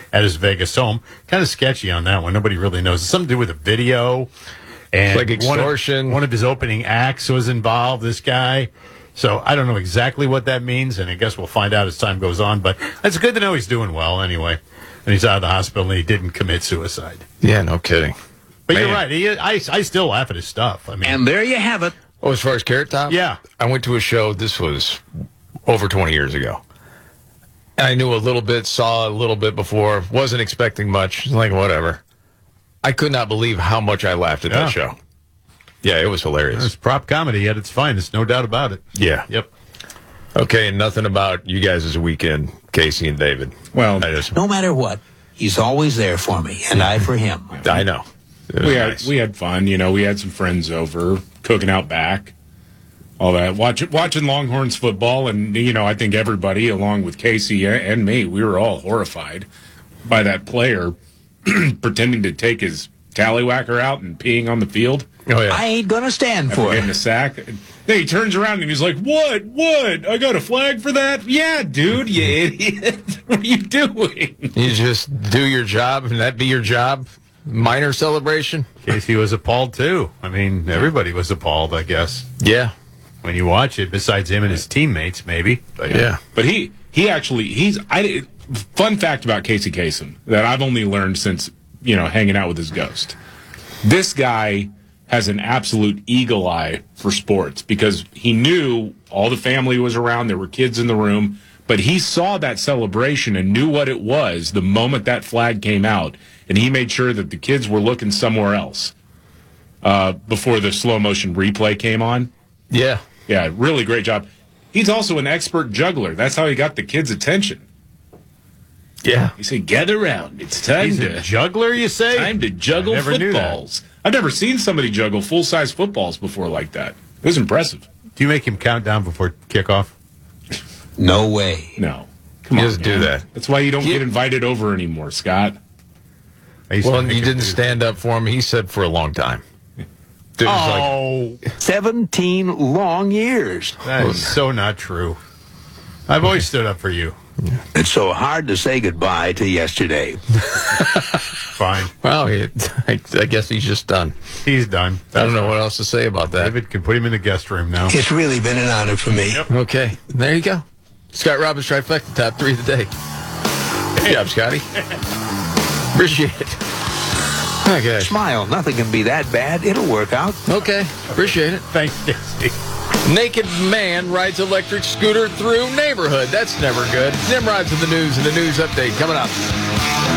at his Vegas home. Kind of sketchy on that one. Nobody really knows. It's something to do with a video. And like extortion. One of his opening acts was involved, this guy. So I don't know exactly what that means, and I guess we'll find out as time goes on. But it's good to know he's doing well anyway. And he's out of the hospital, and he didn't commit suicide. Yeah, no kidding. But you're right. I still laugh at his stuff. I mean, and there you have it. Oh, as far as Carrot Top? Yeah. I went to a show, this was over 20 years ago. And I knew a little bit, saw a little bit before, wasn't expecting much. Like, whatever. I could not believe how much I laughed at that show. Yeah, it was hilarious. It's prop comedy at its finest, no doubt about it. Yeah. Yep. Okay, and nothing about you guys as a weekend, Casey and David. Well, no matter what, he's always there for me, and I for him. I know. We had fun. You know, we had some friends over, cooking out back, all that. Watching Longhorns football, and, you know, I think everybody, along with Casey and me, we were all horrified by that player pretending to take his tallywhacker out and peeing on the field. Oh, yeah. I ain't going to stand for it. Getting a sack. Then he turns around and he's like, What? I got a flag for that? Yeah, dude, you idiot. What are you doing? You just do your job, and that be your job? Minor celebration? Casey was appalled, too. I mean, everybody was appalled, I guess. Yeah. When you watch it, besides him and his teammates, maybe. But yeah. But he actually, fun fact about Casey Kasem that I've only learned since, you know, hanging out with his ghost. This guy has an absolute eagle eye for sports because he knew all the family was around, there were kids in the room, but he saw that celebration and knew what it was the moment that flag came out, and he made sure that the kids were looking somewhere else before the slow motion replay came on. Yeah. Yeah, really great job. He's also an expert juggler. That's how he got the kids' attention. Yeah. He said, "Get around. It's time he's a juggler, you say? Time to juggle footballs." I've never seen somebody juggle full-size footballs before like that. It was impressive. Do you make him count down before kickoff? No way. No. Come on, He doesn't do that. That's why you don't get invited over anymore, Scott. Well, you didn't stand up for him. He said for a long time. Dude was like 17 long years. That is so not true. I've always stood up for you. It's so hard to say goodbye to yesterday. Fine. Well, I guess he's just done. He's done. I don't know what else to say about that. David can put him in the guest room now. It's really been an honor for me. Yep. Okay, there you go. Scott Robbins trifecta, top 3 of the day. Good job, Scotty. Appreciate it. Okay. Smile. Nothing can be that bad. It'll work out. Okay. Appreciate it. Thanks, Casey. Naked man rides electric scooter through neighborhood. That's never good. Nimrod's in the news and the news update coming up.